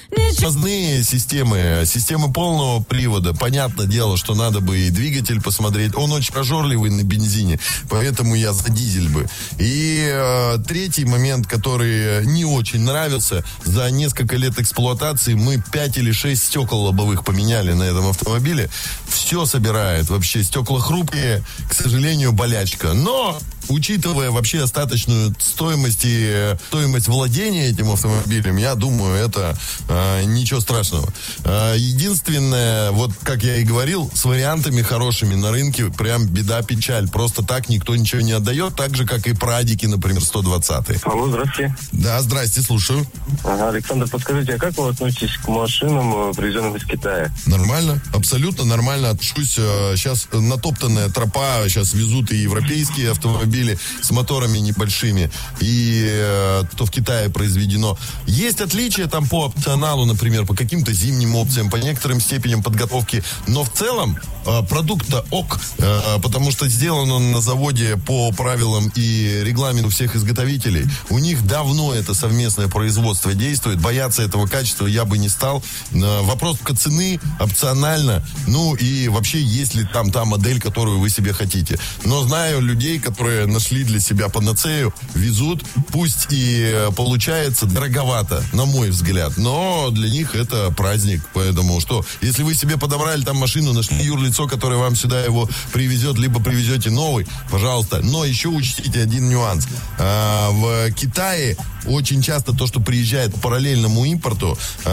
Разные системы полного привода. Понятное дело, что надо бы и двигатель посмотреть. Он очень прожорливый на бензине, поэтому я за дизель бы. И третий момент, который не очень нравится. За несколько лет эксплуатации мы 5 или 6 стекол лобовых поменяли на этом автомобиле. Все собирает. Вообще стекла хрупкие, к сожалению, болячка. Но учитывая вообще остаточную стоимость и стоимость владения этим автомобилем, я думаю, это ничего страшного. Единственное, вот как я и говорил, с вариантами хорошими на рынке прям беда-печаль. Просто так никто ничего не отдает, так же, как и прадики, например, 120-е. Алло, здравствуйте. Да, здрасте, слушаю. Ага, Александр, подскажите, а как вы относитесь к машинам, привезенным из Китая? Нормально, абсолютно нормально отношусь. Сейчас натоптанная тропа, сейчас везут и европейские автомобили с моторами небольшими, и то в Китае произведено. Есть отличия там по опционалу, например, по каким-то зимним опциям, по некоторым степеням подготовки, но в целом продукт-то ок, потому что сделан он на заводе по правилам и регламенту всех изготовителей. У них давно это совместное производство действует. Бояться этого качества я бы не стал. Вопрос только цены, опционально, ну и вообще есть ли там та модель, которую вы себе хотите. Но знаю людей, которые нашли для себя панацею, везут, пусть и получается дороговато, на мой взгляд, но для них это праздник. Поэтому что, если вы себе подобрали там машину, нашли юрлицо, которое вам сюда его привезет, либо привезете новый, пожалуйста. Но еще учтите один нюанс. В Китае очень часто то, что приезжает по параллельному импорту,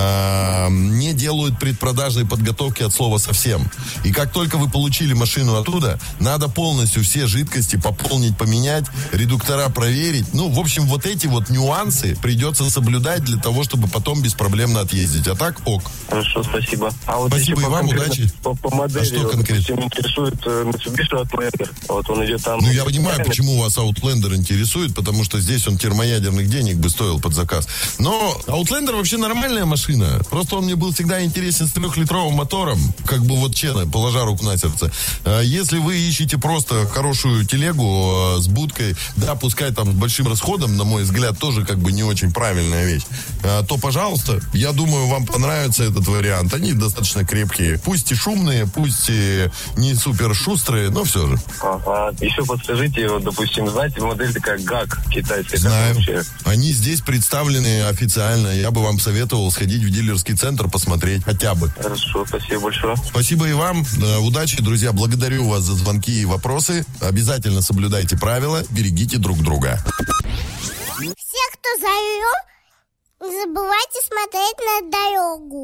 не делают предпродажной подготовки от слова совсем. И как только вы получили машину оттуда, надо полностью все жидкости пополнить, поменять, редуктора проверить. Ну, в общем, вот эти вот нюансы придется соблюдать для того, чтобы потом беспроблемно отъездить. А так ок. Хорошо, спасибо. А вот спасибо и вам, удачи. По модели, а что конкретно? Меня интересует Mitsubishi Outlander. Вот он идет там. Ну, я понимаю, почему вас Outlander интересует, потому что здесь он термоядерных денег бы стоил под заказ. Но Outlander вообще нормальная машина. Просто он мне был всегда интересен с 3-литровым мотором. Как бы вот честно, положа руку на сердце. Если вы ищете просто хорошую телегу с будкой, да, пускай там с большим расходом, на мой взгляд, тоже как бы не очень правильная вещь, то, пожалуйста, я думаю, вам понравится этот вариант. Они достаточно крепкие. Пусть и шумные, пусть и не супер шустрые, но все же. Еще подскажите, вот, допустим, знаете, модель такая ГАК китайская. Знаю. Они здесь представлены официально. Я бы вам советовал сходить в дилерский центр, посмотреть хотя бы. Хорошо, спасибо большое. Спасибо и вам. Удачи, друзья. Благодарю вас за звонки и вопросы. Обязательно соблюдайте правила, берегите друг друга. Все, кто зовет, не забывайте смотреть на «Даем».